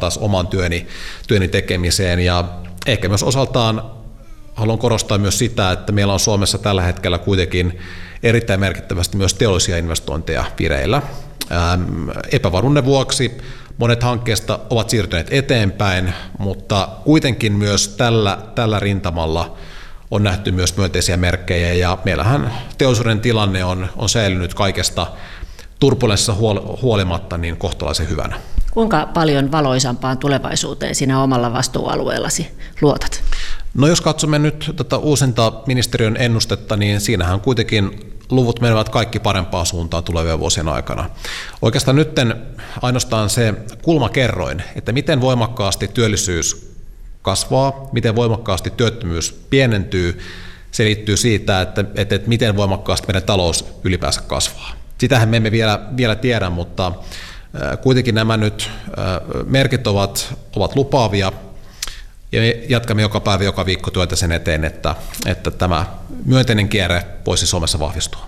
taas oman työni tekemiseen. Ja ehkä myös osaltaan haluan korostaa myös sitä, että meillä on Suomessa tällä hetkellä kuitenkin erittäin merkittävästi myös teollisia investointeja vireillä. Epävarmuuden vuoksi monet hankkeista ovat siirtyneet eteenpäin, mutta kuitenkin myös tällä rintamalla on nähty myös myönteisiä merkkejä, ja meillähän teollisuuden tilanne on säilynyt kaikesta turbulenssista huolimatta niin kohtalaisen hyvänä. Kuinka paljon valoisampaan tulevaisuuteen siinä omalla vastuualueellasi luotat? No jos katsomme nyt tätä uusinta ministeriön ennustetta, niin siinähän kuitenkin luvut menevät kaikki parempaan suuntaan tulevien vuosien aikana. Oikeastaan nyt ainoastaan se kulmakerroin, että miten voimakkaasti työllisyys kasvaa, miten voimakkaasti työttömyys pienentyy, se liittyy siitä, että miten voimakkaasti meidän talous ylipäänsä kasvaa. Sitähän me emme vielä tiedä, mutta kuitenkin nämä nyt merkit ovat lupaavia, ja me jatkamme joka päivä, joka viikko työtä sen eteen, että tämä myönteinen kierre voisi Suomessa vahvistua.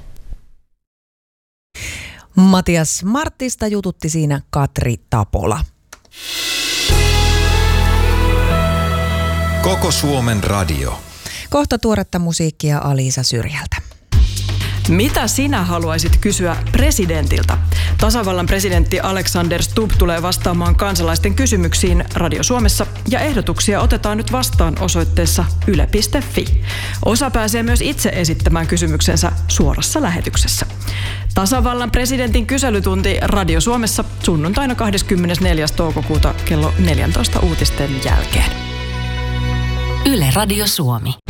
Matias Marttista jututti siinä Katri Tapola. Koko Suomen radio. Kohta tuoretta musiikkia Aliisa Syrjältä. Mitä sinä haluaisit kysyä presidentiltä? Tasavallan presidentti Alexander Stubb tulee vastaamaan kansalaisten kysymyksiin Radio Suomessa, ja ehdotuksia otetaan nyt vastaan osoitteessa yle.fi. Osa pääsee myös itse esittämään kysymyksensä suorassa lähetyksessä. Tasavallan presidentin kyselytunti Radio Suomessa sunnuntaina 24. toukokuuta kello 14 uutisten jälkeen. Yle Radio Suomi.